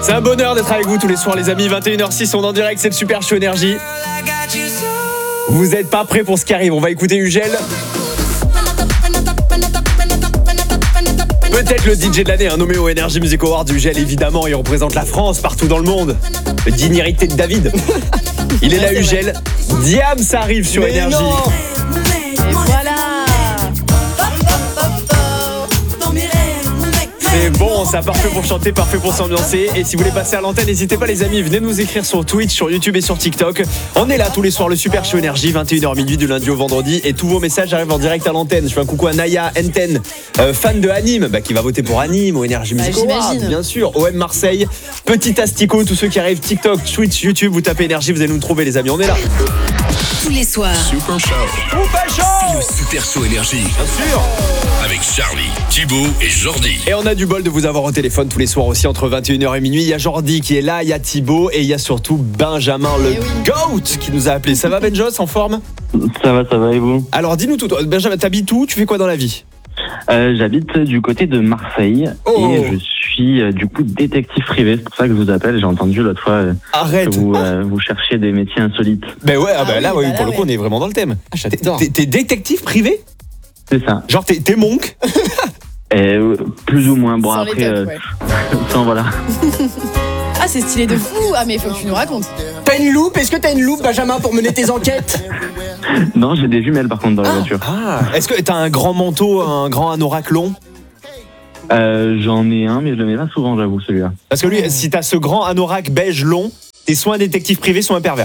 C'est un bonheur d'être avec vous tous les soirs les amis, 21h06, on est en direct, c'est le Super Show Énergie. Vous n'êtes pas prêts pour ce qui arrive, on va écouter Ugel. Peut-être le DJ de l'année, nommé au Energy Music Awards. Ugel évidemment, il représente la France partout dans le monde. Le digne héritier de David. Il est là Ugel. Diams arrive sur Énergie. Et voilà. C'est bon, ça parfait pour chanter, parfait pour s'ambiancer. Et si vous voulez passer à l'antenne, n'hésitez pas les amis, venez nous écrire sur Twitch, sur YouTube et sur TikTok. On est là tous les soirs, le Super Show Énergie, 21h minuit du lundi au vendredi. Et tous vos messages arrivent en direct à l'antenne. Je fais un coucou à Naya Enten, fan de Anime, qui va voter pour Anime au Energy Music Awards, bien sûr. OM Marseille, Petit Astico, tous ceux qui arrivent TikTok, Twitch, YouTube, vous tapez Énergie, vous allez nous trouver les amis, on est là. Tous les soirs. Super Show. Super Show. C'est le Super Show Énergie. Bien sûr. Avec Charlie, Thibaut et Jordi. Et on a du bol de vous avoir au téléphone tous les soirs aussi entre 21h et minuit. Il y a Jordi qui est là, il y a Thibaut et il y a surtout Benjamin le GOAT qui nous a appelé. Ça va Benjos, en forme ? Ça va et vous ? Alors dis-nous tout. Benjamin, t'habites où ? Tu fais quoi dans la vie ? J'habite du côté de Marseille et je suis du coup détective privé. C'est pour ça que je vous appelle. J'ai entendu l'autre fois Arrête. que vous cherchiez des métiers insolites. Ben ouais, pour le coup on est vraiment dans le thème. J'adore. T'es détective privé ? C'est ça. Genre t'es monk ? Plus ou moins. Bon Sans après, les tops, ouais. sans voilà. Ah, c'est stylé de fou. Ah, mais il faut que tu nous racontes. T'as une loupe ? Est-ce que t'as une loupe, Benjamin, pour mener tes enquêtes ? Non, j'ai des jumelles par contre dans la voiture. Ah. Est-ce que t'as un grand manteau, un grand anorak long ? J'en ai un, mais je le mets pas souvent, j'avoue, celui-là. Parce que lui, si t'as ce grand anorak beige long, t'es soit un détective privé, soit un pervers.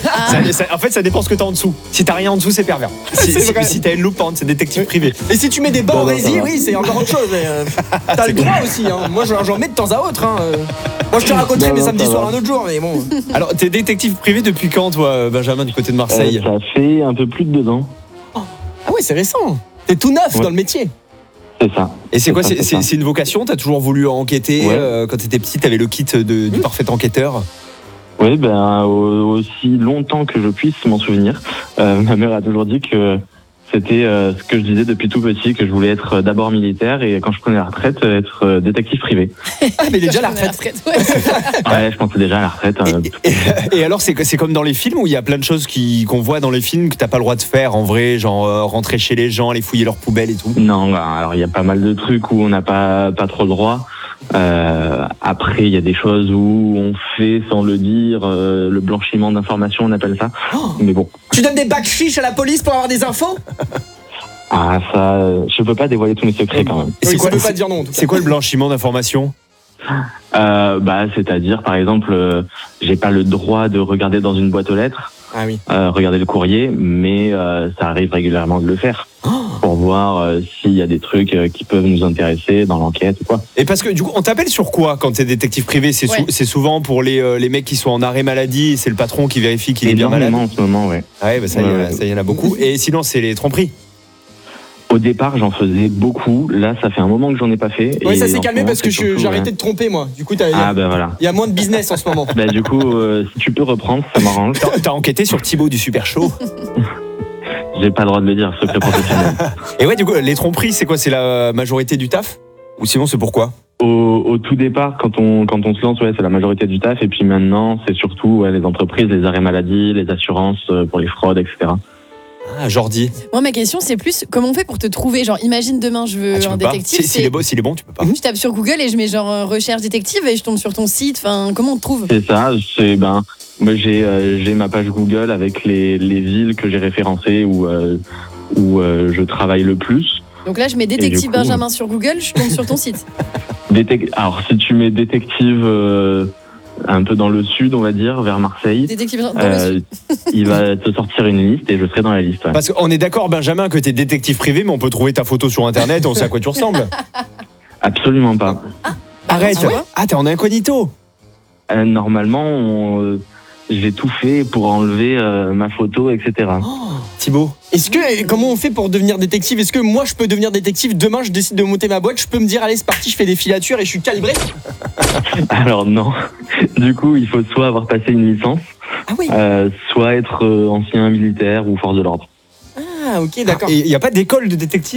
En fait, ça dépend ce que t'as en dessous. Si t'as rien en dessous, c'est pervers. Si t'as une loupe, par contre, c'est détective privé. Et si tu mets des bords ça va. oui, c'est encore autre chose. Mais, t'as le droit aussi. Hein. Moi, j'en mets de temps à autre. Hein. Moi, je te raconterai mes samedis soirs un autre jour, mais bon. Alors, t'es détective privé depuis quand, toi, Benjamin, du côté de Marseille ? Ça fait un peu plus de 2 ans. Ah ouais, c'est récent. T'es tout neuf dans le métier. C'est ça. Et c'est quoi ? ça. C'est une vocation ? T'as toujours voulu enquêter ? Quand t'étais petit, t'avais le kit du parfait enquêteur ? Oui, aussi longtemps que je puisse m'en souvenir. Ma mère a toujours dit que c'était ce que je disais depuis tout petit, que je voulais être d'abord militaire et quand je prenais la retraite, être détective privé. Ah, mais il est déjà à la retraite. Ouais, je pensais déjà à la retraite. Et alors, c'est comme dans les films où il y a plein de choses qu'on voit dans les films que t'as pas le droit de faire en vrai, genre rentrer chez les gens, aller fouiller leurs poubelles et tout. Non, alors il y a pas mal de trucs où on n'a pas trop le droit. Après, il y a des choses où on fait sans le dire, le blanchiment d'informations, on appelle ça. Mais bon. Tu donnes des bacs chiches à la police pour avoir des infos ? Ah, ça, je peux pas dévoiler tous mes secrets quand même. Et Ça veut pas dire non, en tout cas. C'est quoi le blanchiment d'informations ? C'est-à-dire, par exemple, j'ai pas le droit de regarder dans une boîte aux lettres, Ah oui. regarder le courrier, mais ça arrive régulièrement de le faire. Pour voir s'il y a des trucs qui peuvent nous intéresser dans l'enquête ou quoi. Et parce que du coup, on t'appelle sur quoi quand t'es détective privé ? C'est souvent pour les mecs qui sont en arrêt maladie, c'est le patron qui vérifie qu'il est bien malade. En ce moment, ouais. Ouais, ça y en a beaucoup. Et sinon, c'est les tromperies. Au départ, j'en faisais beaucoup. Là, ça fait un moment que j'en ai pas fait. Oui, et ça s'est en calmé ce moment, parce que c'est surtout, j'ai arrêté de tromper, moi. Du coup, voilà. il y a moins de business en ce moment. Du coup, si tu peux reprendre, ça m'arrange. T'as enquêté sur Thibaut du Super Show. J'ai pas le droit de le dire, secret professionnel. Et ouais, du coup, les tromperies, c'est quoi ? C'est la majorité du taf ? Ou sinon, c'est pourquoi ? Au tout départ, quand on se lance, ouais, c'est la majorité du taf. Et puis maintenant, c'est surtout les entreprises, les arrêts maladie, les assurances pour les fraudes, etc. Ah, Jordi. Moi, ma question, c'est plus comment on fait pour te trouver ? Genre, imagine demain, je veux Tu un peux pas. détective. S'il est bon, tu peux pas. Je tape sur Google et je mets genre recherche détective et je tombe sur ton site. Enfin, comment on te trouve ? C'est ça. Moi, j'ai ma page Google avec les villes que j'ai référencées où je travaille le plus. Donc là, je mets détective coup, Benjamin sur Google, je tombe sur ton site. Alors, si tu mets détective un peu dans le sud, on va dire, vers Marseille, Détective dans le sud. il va te sortir une liste et je serai dans la liste. Ouais. Parce qu'on est d'accord, Benjamin, que t'es détective privé, mais on peut trouver ta photo sur Internet et on sait à quoi tu ressembles. Absolument pas. Arrête. Ah ouais T'es en incognito. Normalement, j'ai tout fait pour enlever ma photo, etc. Thibaut. Comment on fait pour devenir détective ? Est-ce que moi, je peux devenir détective ? Demain, je décide de monter ma boîte, je peux me dire, allez, c'est parti, je fais des filatures et je suis calibré ? Alors non. Du coup, il faut soit avoir passé une licence, Ah oui. soit être ancien militaire ou force de l'ordre. Ah, ok, d'accord. Et il n'y a pas d'école de détective ?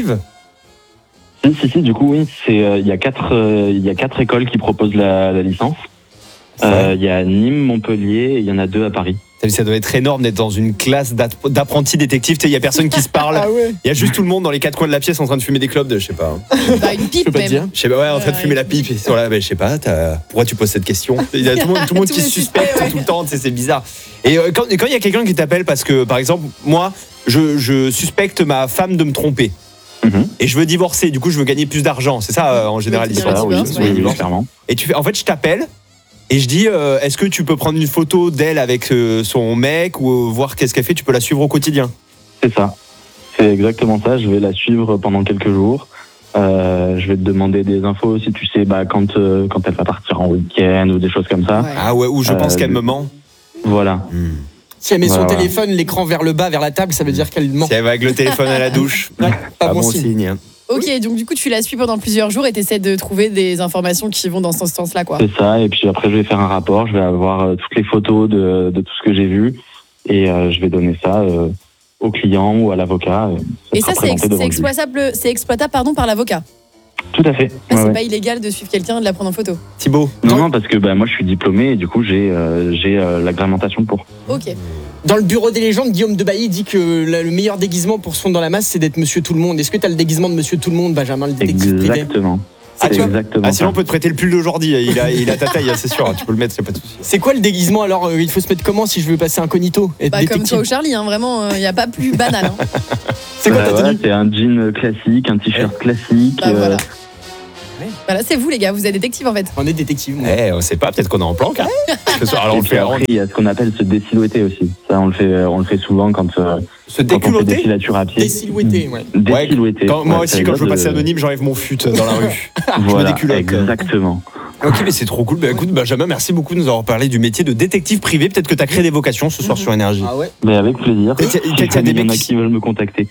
Si, du coup, oui. Il y a quatre écoles qui proposent la licence. Il y a Nîmes, Montpellier, et il y en a 2 à Paris. T'as vu, ça doit être énorme d'être dans une classe d'apprentis détectives. Tu sais, il y a personne qui se parle. Ah ouais. Il y a juste tout le monde dans les 4 coins de la pièce en train de fumer des clopes de, je sais pas. Bah, une Je pipe peux pas te même. dire. Je sais pas, ouais, en train de fumer la pipe. Et voilà, je sais pas, pourquoi tu poses cette question? Il y a tout le monde Tout qui est se suspect, suspecte ouais. tout le temps, tu sais, c'est bizarre. Et quand il y a quelqu'un qui t'appelle parce que, par exemple, moi, je suspecte ma femme de me tromper. Mhm. Et je veux divorcer, du coup, je veux gagner plus d'argent. C'est ça, en général, obtenir l'histoire. le oui, divorce, oui, ouais. oui, clairement. Et en fait, je t'appelle et je dis est-ce que tu peux prendre une photo d'elle avec son mec ou voir qu'est-ce qu'elle fait? Tu peux la suivre au quotidien. C'est ça. C'est exactement ça. Je vais la suivre pendant quelques jours. Je vais te demander des infos si tu sais quand elle va partir en week-end ou des choses comme ça. Ouais. Ah ouais, ou je pense qu'elle me ment. Voilà. Si elle met son Ouais, ouais. téléphone, l'écran vers le bas, vers la table, ça veut dire qu'elle ment. Si elle va avec le téléphone à la douche, Ouais, pas bon signe. Ok, donc du coup, tu la suis pendant plusieurs jours et tu essaies de trouver des informations qui vont dans ce sens-là, quoi. C'est ça. Et puis après, je vais faire un rapport. Je vais avoir toutes les photos de tout ce que j'ai vu et je vais donner ça au client ou à l'avocat. Et sera ça, c'est présenté devant le juge. exploitable par l'avocat. Tout à fait. Ah, Ouais, c'est ouais. pas illégal de suivre quelqu'un et de la prendre en photo. Thibaut. Non, parce que moi, je suis diplômé et du coup, j'ai l'agrémentation pour. Ok. Dans le bureau des légendes, Guillaume Debailly dit que le meilleur déguisement pour se fondre dans la masse, c'est d'être Monsieur Tout le Monde. Est-ce que tu as le déguisement de Monsieur Tout le Monde, Benjamin, le détective privé? Exactement. Ah, C'est tu vois exactement Ah, sinon, ça. on peut te prêter le pull d'aujourd'hui. Il a ta taille, c'est sûr. Tu peux le mettre, c'est pas de souci. C'est quoi le déguisement alors Il faut se mettre comment si je veux passer incognito? Être Bah, comme détective. toi ou Charlie, hein, vraiment, il n'y a pas plus banal. Hein. C'est quoi ta Voilà, tenue? c'est un jean classique, un t-shirt classique. Bah, voilà. Voilà, c'est vous, les gars, vous êtes détective en fait. On est détective, moi. On sait pas, peut-être qu'on est en planque. Hein. Ce soir, alors on Et le puis fait. après, il y a ce qu'on appelle se désilhouetter aussi. Ça, on le fait souvent quand Se on fait des déculotter. filatures à pied. Désilhouetté, ouais. Désilhouetter. Moi Ouais, aussi, ça quand je veux veut passer dire anonyme, j'enlève mon fut dans la rue. Voilà, déculotte. exactement. Ok, mais c'est trop cool. Bah, écoute, Benjamin, merci beaucoup de nous avoir parlé du métier de détective privé. Peut-être que tu as créé des vocations ce soir sur Énergie. Ah ouais. Mais avec plaisir. Peut-être qu'il y a des Il y en a mecs qui veulent me contacter.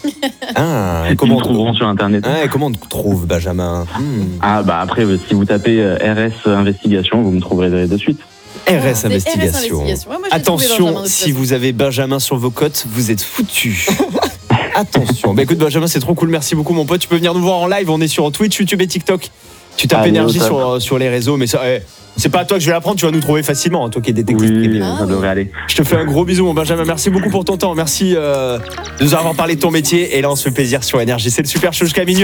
Ah, et Ils comment me trouveront sur Internet. comment on te trouve, Benjamin? Ah bah après, si vous tapez RS Investigation, vous me trouverez de suite. RS C'est Investigation. Ouais, moi, je l'ai trouvé, Attention, Benjamin, de toute si façon. vous avez Benjamin sur vos côtes, vous êtes foutus. Attention. Bah écoute, Benjamin, c'est trop cool. Merci beaucoup, mon pote. Tu peux venir nous voir en live. On est sur Twitch, YouTube et TikTok. Tu tapes Allez, Énergie au top. sur les réseaux, mais ça, c'est pas à toi que je vais l'apprendre. Tu vas nous trouver facilement, hein, toi qui es détective privé. Oui, Ah, ça oui. devrait aller. Je te fais un gros bisou, mon Benjamin. Merci beaucoup pour ton temps. Merci de nous avoir parlé de ton métier. Et là, on se fait plaisir sur Énergie. C'est le Super Show jusqu'à minuit.